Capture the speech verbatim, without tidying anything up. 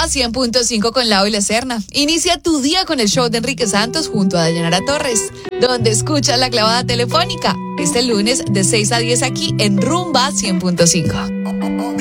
Rumba cien punto cinco con Lau y La Serna. Inicia tu día con el show de Enrique Santos junto a Dayanara Torres, donde escuchas la clavada telefónica. Este lunes de seis a diez aquí en Rumba cien punto cinco.